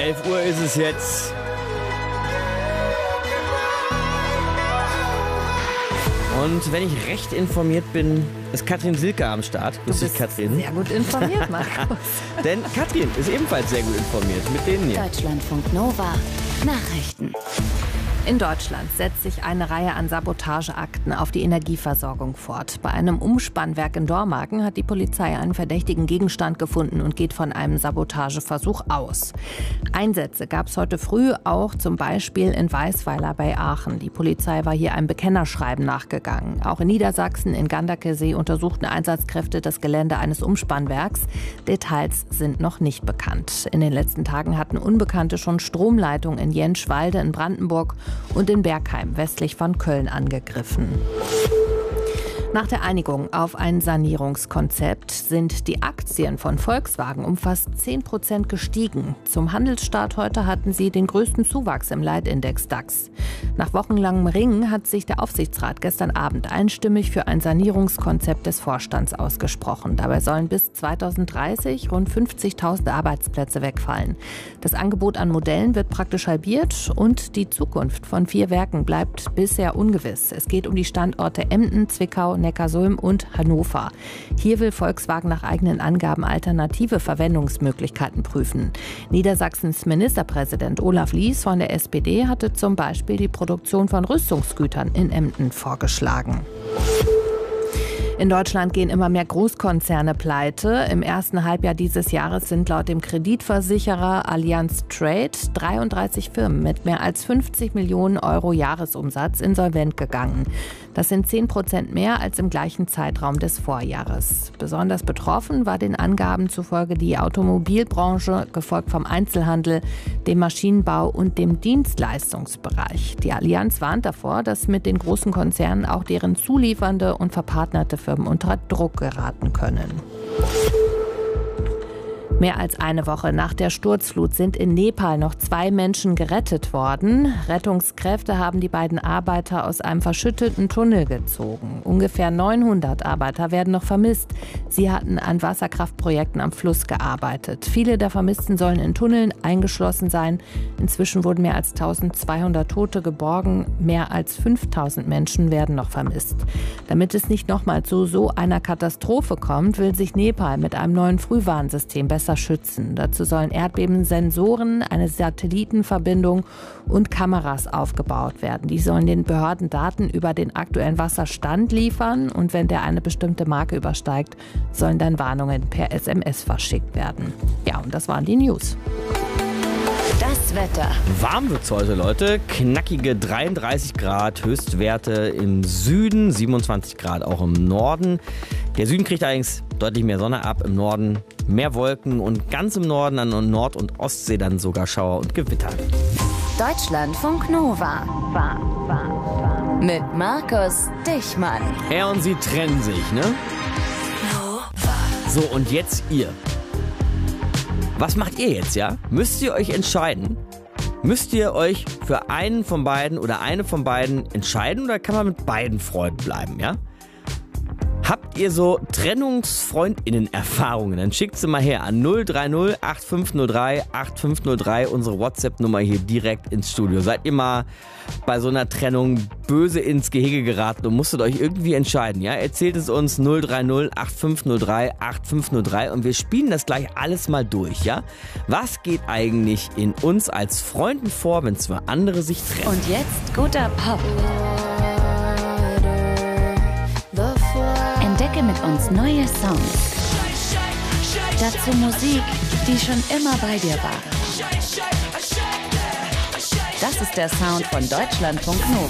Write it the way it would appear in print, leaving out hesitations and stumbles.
11 Uhr ist es jetzt. Und wenn ich recht informiert bin, ist Katrin Silke am Start. Du bist Katrin. Sehr gut informiert, Markus. Denn Katrin ist ebenfalls sehr gut informiert mit denen hier. Deutschlandfunk Nova. Nachrichten. In Deutschland setzt sich eine Reihe an Sabotageakten auf die Energieversorgung fort. Bei einem Umspannwerk in Dormagen hat die Polizei einen verdächtigen Gegenstand gefunden und geht von einem Sabotageversuch aus. Einsätze gab es heute früh auch zum Beispiel in Weißweiler bei Aachen. Die Polizei war hier einem Bekennerschreiben nachgegangen. Auch in Niedersachsen, in Ganderkesee, untersuchten Einsatzkräfte das Gelände eines Umspannwerks. Details sind noch nicht bekannt. In den letzten Tagen hatten Unbekannte schon Stromleitungen in Jentschwalde in Brandenburg und in Bergheim westlich von Köln angegriffen. Nach der Einigung auf ein Sanierungskonzept sind die Aktien von Volkswagen um fast 10% gestiegen. Zum Handelsstart heute hatten sie den größten Zuwachs im Leitindex DAX. Nach wochenlangem Ringen hat sich der Aufsichtsrat gestern Abend einstimmig für ein Sanierungskonzept des Vorstands ausgesprochen. Dabei sollen bis 2030 rund 50.000 Arbeitsplätze wegfallen. Das Angebot an Modellen wird praktisch halbiert und die Zukunft von 4 Werken bleibt bisher ungewiss. Es geht um die Standorte Emden, Zwickau, Neckarsulm und Hannover. Hier will Volkswagen nach eigenen Angaben alternative Verwendungsmöglichkeiten prüfen. Niedersachsens Ministerpräsident Olaf Lies von der SPD hatte zum Beispiel die Produktion von Rüstungsgütern in Emden vorgeschlagen. In Deutschland gehen immer mehr Großkonzerne pleite. Im ersten Halbjahr dieses Jahres sind laut dem Kreditversicherer Allianz Trade 33 Firmen mit mehr als 50 Millionen Euro Jahresumsatz insolvent gegangen. Das sind 10% mehr als im gleichen Zeitraum des Vorjahres. Besonders betroffen war den Angaben zufolge die Automobilbranche, gefolgt vom Einzelhandel, dem Maschinenbau und dem Dienstleistungsbereich. Die Allianz warnt davor, dass mit den großen Konzernen auch deren zuliefernde und verpartnerte Firmen unter Druck geraten können. Mehr als eine Woche nach der Sturzflut sind in Nepal noch 2 Menschen gerettet worden. Rettungskräfte haben die beiden Arbeiter aus einem verschütteten Tunnel gezogen. Ungefähr 900 Arbeiter werden noch vermisst. Sie hatten an Wasserkraftprojekten am Fluss gearbeitet. Viele der Vermissten sollen in Tunneln eingeschlossen sein. Inzwischen wurden mehr als 1200 Tote geborgen. Mehr als 5000 Menschen werden noch vermisst. Damit es nicht nochmal zu so einer Katastrophe kommt, will sich Nepal mit einem neuen Frühwarnsystem besser schützen. Dazu sollen Erdbebensensoren, eine Satellitenverbindung und Kameras aufgebaut werden. Die sollen den Behörden Daten über den aktuellen Wasserstand liefern und wenn der eine bestimmte Marke übersteigt, sollen dann Warnungen per SMS verschickt werden. Ja, und das waren die News. Das Wetter. Warm wird's heute, Leute. Knackige 33 Grad, Höchstwerte im Süden, 27 Grad auch im Norden. Der Süden kriegt allerdings deutlich mehr Sonne ab, im Norden mehr Wolken und ganz im Norden an Nord- und Ostsee dann sogar Schauer und Gewitter. Deutschlandfunk Nova. Mit Markus Dichmann. Er und sie trennen sich, ne? So, und jetzt ihr. Was macht ihr jetzt, ja? Müsst ihr euch entscheiden? Müsst ihr euch für einen von beiden oder eine von beiden entscheiden oder kann man mit beiden Freunden bleiben, ja? Habt ihr so TrennungsfreundInnen-Erfahrungen? Dann schickt sie mal her an 030 8503 8503, unsere WhatsApp-Nummer hier direkt ins Studio. Seid ihr mal bei so einer Trennung böse ins Gehege geraten und musstet euch irgendwie entscheiden, ja? Erzählt es uns 030 8503 8503 und wir spielen das gleich alles mal durch, ja? Was geht eigentlich in uns als Freunden vor, wenn zwei andere sich trennen? Und jetzt guter Pop. Entdecke mit uns neue Songs. Dazu Musik, die schon immer bei dir war. Das ist der Sound von Deutschlandfunk Nova.